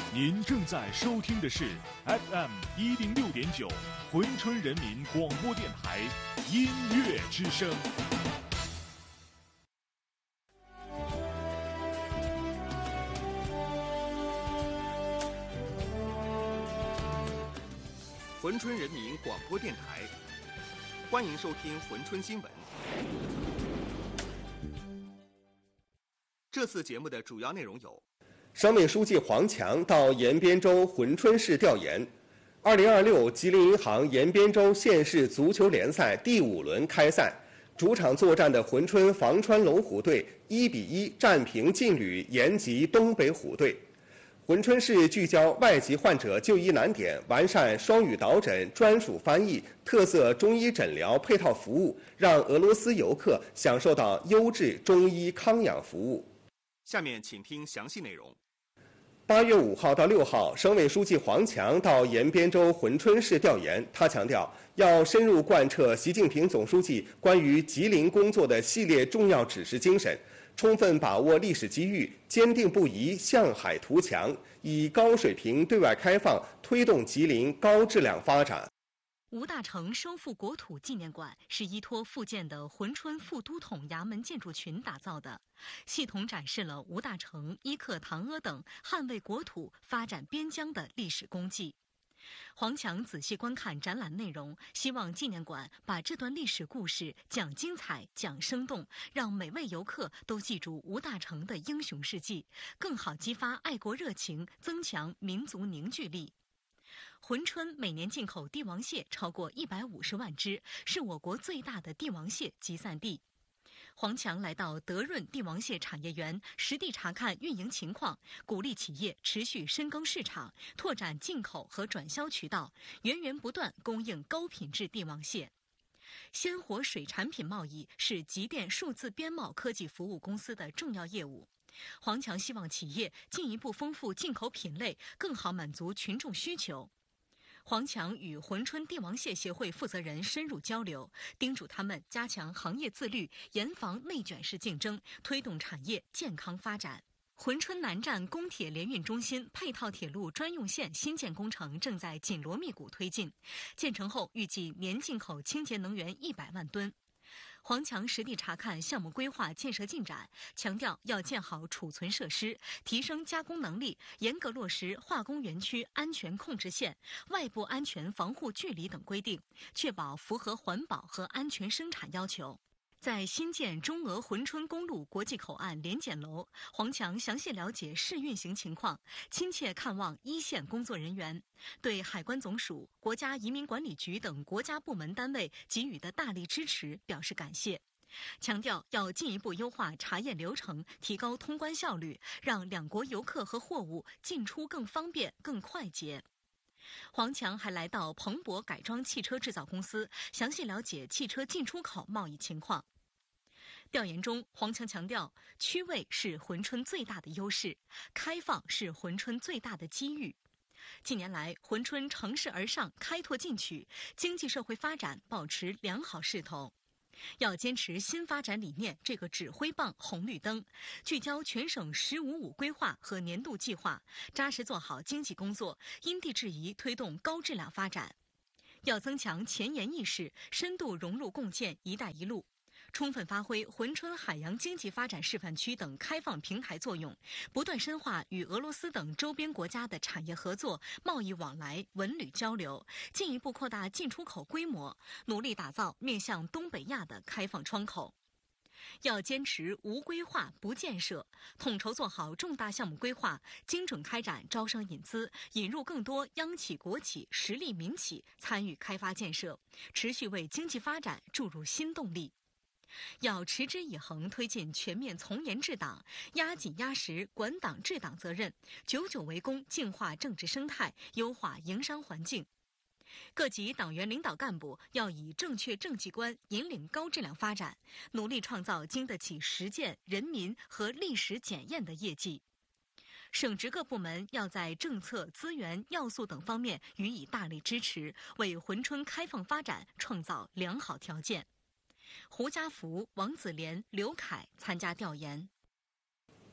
您正在收听的是 FM106.9珲春人民广播电台音乐之声。 珲春人民广播电台，欢迎收听珲春新闻。这次节目的主要内容有： 省委书记黄强到延边州珲春市调研；2026吉林银行延边州县市足球联赛第5轮开赛，主场作战的珲春防川龙虎队1-1战平劲旅延吉东北虎队。珲春市聚焦外籍患者就医难点，完善双语导诊、专属翻译、特色中医诊疗配套服务，让俄罗斯游客享受到优质中医康养服务。 下面请听详细内容。 8月5号到6号，省委书记黄强到延边州珲春市调研。他强调，要深入贯彻习近平总书记关于吉林工作的系列重要指示精神，充分把握历史机遇，坚定不移向海图强，以高水平对外开放推动吉林高质量发展。 吴大成收复国土纪念馆是依托复建的珲春副都统衙门建筑群打造的，系统展示了吴大成依克唐阿等捍卫国土、发展边疆的历史功绩。黄强仔细观看展览内容，希望纪念馆把这段历史故事讲精彩、讲生动，让每位游客都记住吴大成的英雄事迹，更好激发爱国热情，增强民族凝聚力。珲春每年进口帝王蟹超过150万只，是我国最大的帝王蟹集散地。黄强来到德润帝王蟹产业园，实地查看运营情况，鼓励企业持续深耕市场，拓展进口和转销渠道，源源不断供应高品质帝王蟹。鲜活水产品贸易是吉电数字边贸科技服务公司的重要业务。黄强希望企业进一步丰富进口品类，更好满足群众需求。黄强与珲春帝王蟹协会负责人深入交流，叮嘱他们加强行业自律，严防内卷式竞争，推动产业健康发展。珲春南站公铁联运中心配套铁路专用线新建工程正在紧锣密鼓推进，建成后预计年进口清洁能源100万吨。黄强实地查看项目规划建设进展，强调要建好储存设施，提升加工能力，严格落实化工园区安全控制线、外部安全防护距离等规定，确保符合环保和安全生产要求。在新建中俄珲春公路国际口岸联检楼，黄强详细了解试运行情况，亲切看望一线工作人员，对海关总署、国家移民管理局等国家部门单位给予的大力支持表示感谢，强调要进一步优化查验流程，提高通关效率，让两国游客和货物进出更方便、更快捷。黄强还来到彭博改装汽车制造公司，详细了解汽车进出口贸易情况。调研中，黄强强调，区位是珲春最大的优势，开放是珲春最大的机遇。近年来，珲春乘势而上，开拓进取，经济社会发展保持良好势头。要坚持新发展理念这个指挥棒红绿灯，聚焦全省“15+5”规划和年度计划，扎实做好经济工作，因地制宜推动高质量发展。要增强前沿意识，深度融入共建“一带一路”，充分发挥珲春海洋经济发展示范区等开放平台作用，不断深化与俄罗斯等周边国家的产业合作、贸易往来、文旅交流，进一步扩大进出口规模，努力打造面向东北亚的开放窗口。要坚持无规划不建设，统筹做好重大项目规划，精准开展招商引资，引入更多央企、国企、实力民企参与开发建设，持续为经济发展注入新动力。要持之以恒推进全面从严治党，压紧压实管党治党责任，久久为功净化政治生态，优化营商环境。各级党员领导干部要以正确政绩观引领高质量发展，努力创造经得起实践、人民和历史检验的业绩。省直各部门要在政策、资源、要素等方面予以大力支持，为珲春开放发展创造良好条件。胡家福、王子莲、刘凯参加调研。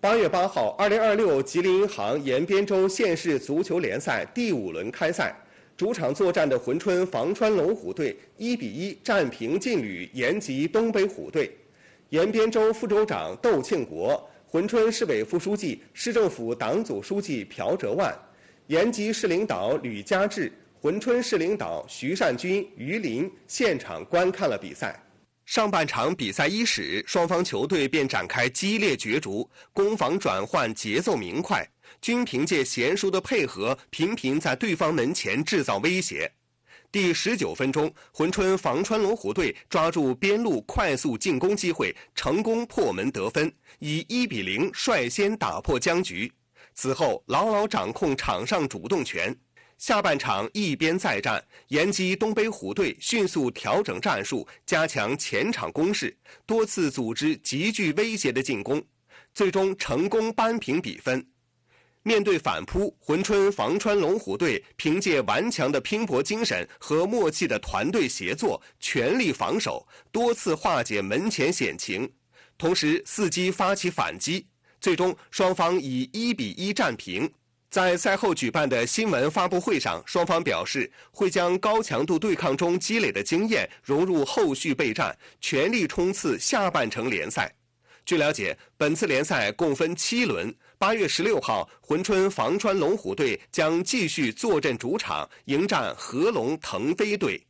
8月8号，2026吉林银行延边州县市足球联赛第5轮开赛，主场作战的珲春防川龙虎队1-1战平劲旅延吉东北虎队。延边州副州长窦庆国、珲春市委副书记、市政府党组书记朴哲万、延吉市领导吕家志、珲春市领导徐善军、于林现场观看了比赛。上半场比赛伊始，双方球队便展开激烈角逐，攻防转换节奏明快，均凭借娴熟的配合，频频在对方门前制造威胁。第19分钟，珲春防川龙虎队抓住边路快速进攻机会，成功破门得分，以1-0率先打破僵局。此后牢牢掌控场上主动权。下半场一边再战，延吉东北虎队迅速调整战术，加强前场攻势，多次组织极具威胁的进攻，最终成功扳平比分。面对反扑，珲春防川龙虎队凭借顽强的拼搏精神和默契的团队协作，全力防守，多次化解门前险情，同时伺机发起反击，最终双方以1-1战平。在赛后举办的新闻发布会上，双方表示会将高强度对抗中积累的经验融入后续备战，全力冲刺下半程联赛。据了解，本次联赛共分7轮，8月16号，珲春防川龙虎队将继续坐镇主场，迎战合龙腾飞队。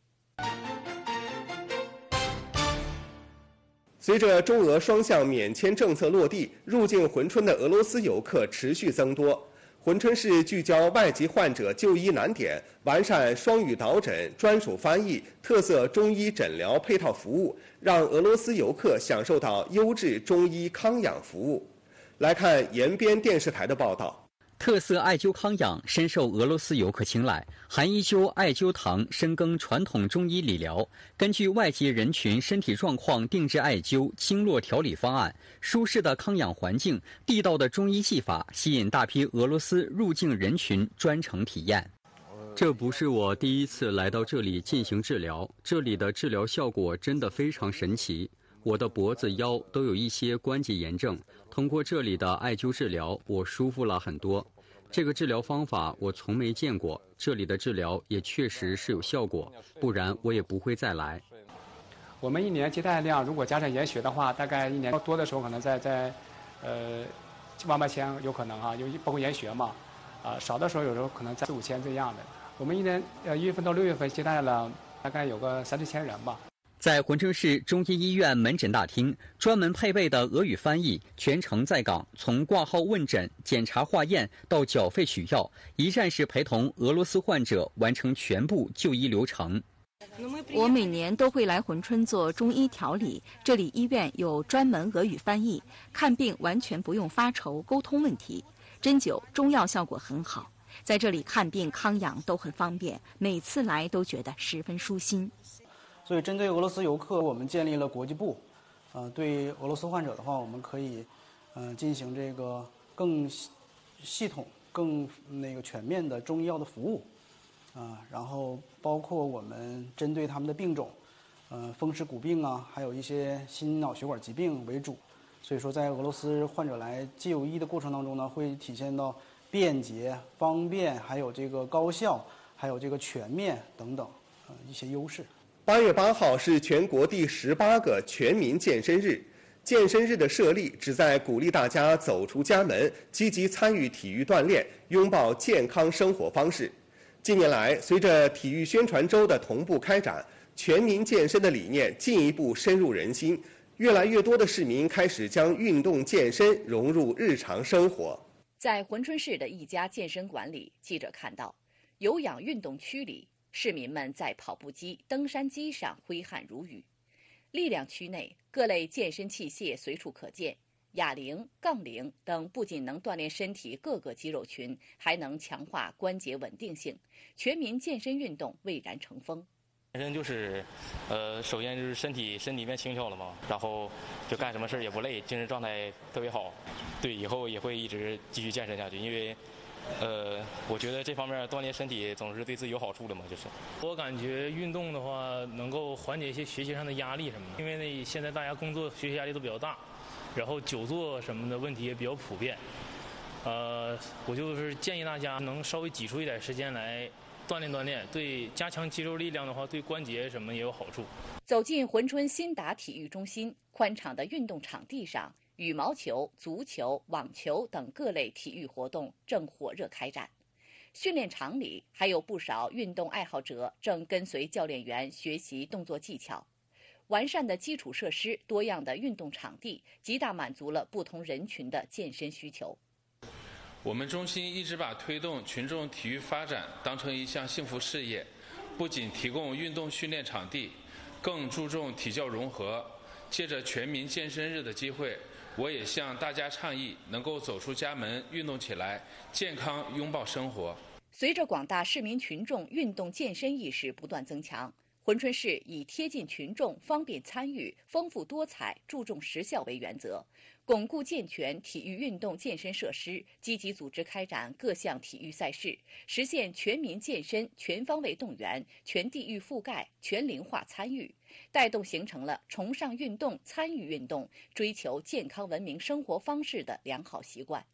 随着中俄双向免签政策落地，入境珲春的俄罗斯游客持续增多。珲春市聚焦外籍患者就医难点，完善双语导诊、专属翻译、特色中医诊疗配套服务，让俄罗斯游客享受到优质中医康养服务。来看延边电视台的报道。 特色艾灸康养深受俄罗斯游客青睐，含医灸、艾灸堂深耕传统中医理疗，根据外籍人群身体状况定制艾灸、经络调理方案，舒适的康养环境、地道的中医技法，吸引大批俄罗斯入境人群专程体验。这不是我第一次来到这里进行治疗，这里的治疗效果真的非常神奇。我的脖子、腰都有一些关节炎症，通过这里的艾灸治疗，我舒服了很多。这个治疗方法我从没见过，这里的治疗也确实是有效果，不然我也不会再来。 我们一年接待量如果加上研学的话，大概一年多的时候可能在7-8千有可能啊，包括研学嘛，少的时候有时候可能在4-5千这样的。我们一年1月份到6月份接待了大概有个3-4千人吧。 在珲春市中医医院门诊大厅，专门配备的俄语翻译全程在岗，从挂号问诊、检查化验到缴费取药，一站式陪同俄罗斯患者完成全部就医流程。 我每年都会来珲春做中医调理，这里医院有专门俄语翻译，看病完全不用发愁沟通问题，针灸、中药效果很好，在这里看病康养都很方便，每次来都觉得十分舒心。 所以针对俄罗斯游客，我们建立了国际部，对俄罗斯患者的话，我们可以进行这个更系统、更全面的中医药的服务，然后包括我们针对他们的病种，风湿骨病啊，还有一些心脑血管疾病为主。所以说，在俄罗斯患者来就医的过程当中呢，会体现到便捷、方便，还有这个高效，还有这个全面等等一些优势。 8月8号是全国第18个全民健身日。健身日的设立旨在鼓励大家走出家门，积极参与体育锻炼，拥抱健康生活方式。近年来，随着体育宣传周的同步开展，全民健身的理念进一步深入人心，越来越多的市民开始将运动健身融入日常生活。 在珲春市的一家健身馆里，记者看到，有氧运动区里，市民们在跑步机、登山机上挥汗如雨；力量区内，各类健身器械随处可见，哑铃、杠铃等不仅能锻炼身体各个肌肉群，还能强化关节稳定性。全民健身运动蔚然成风。 健身就是，首先就是身体变轻巧了嘛，然后就干什么事也不累，精神状态特别好。对，以后也会一直继续健身下去，因为。我觉得这方面锻炼身体总是对自己有好处的嘛，就是。 我感觉运动的话，能够缓解一些学习上的压力什么的，因为现在大家工作、学习压力都比较大， 然后久坐什么的问题也比较普遍。我就是建议大家能稍微挤出一点时间来锻炼，对加强肌肉力量的话，对关节什么也有好处。 走进珲春新达体育中心，宽敞的运动场地上，羽毛球、足球、网球等各类体育活动正火热开展。训练场里还有不少运动爱好者正跟随教练员学习动作技巧。完善的基础设施、多样的运动场地，极大满足了不同人群的健身需求。 我们中心一直把推动群众体育发展当成一项幸福事业，不仅提供运动训练场地，更注重体教融合。借着全民健身日的机会，我也向大家倡议，能够走出家门，运动起来，健康拥抱生活。 随着广大市民群众运动健身意识不断增强，珲春市以贴近群众、方便参与、丰富多彩、注重实效为原则，巩固健全体育运动健身设施，积极组织开展各项体育赛事，实现全民健身全方位动员、全地域覆盖、全龄化参与，带动形成了崇尚运动、参与运动、追求健康文明生活方式的良好习惯。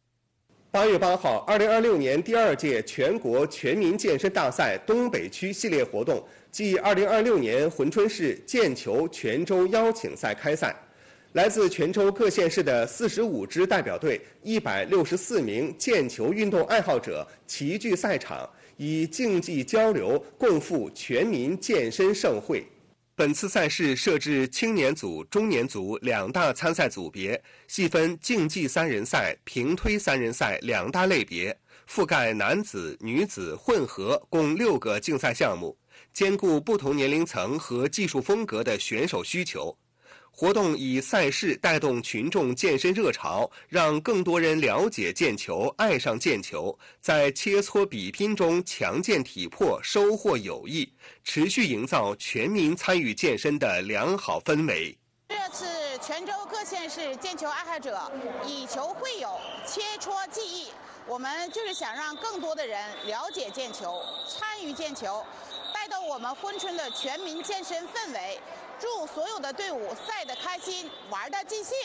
8月8号，2026年第2届全国全民健身大赛东北区系列活动暨2026年珲春市健球全州邀请赛开赛。来自全州各县市的45支代表队、164名健球运动爱好者齐聚赛场，以竞技交流共赴全民健身盛会。本次赛事设置青年组、中年组2大参赛组别，细分竞技3人赛、平推3人赛2大类别，覆盖男子、女子混合共6个竞赛项目，兼顾不同年龄层和技术风格的选手需求。活动以赛事带动群众健身热潮，让更多人了解健球、爱上健球，在切磋比拼中强健体魄，收获友谊，持续营造全民参与健身的良好氛围。 这次全州各县市健球爱好者以球会友，切磋技艺，我们就是想让更多的人了解健球，参与健球，带动我们珲春的全民健身氛围。祝所有的队伍赛得开心，玩得尽兴。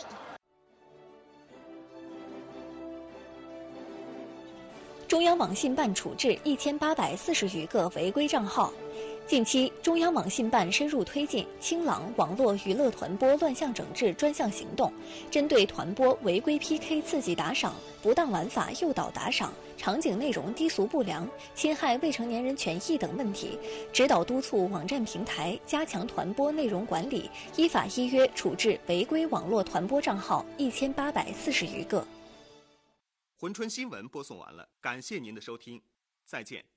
中央网信办处置1840余个违规账号。近期，中央网信办深入推进清朗网络娱乐团播乱象整治专项行动，针对团播违规 PK 刺激打赏、不当玩法诱导打赏、场景内容低俗不良、侵害未成年人权益等问题，指导督促网站平台加强团播内容管理，依法依约处置违规网络团播账号1840余个。 珲春新闻播送完了，感谢您的收听，再见。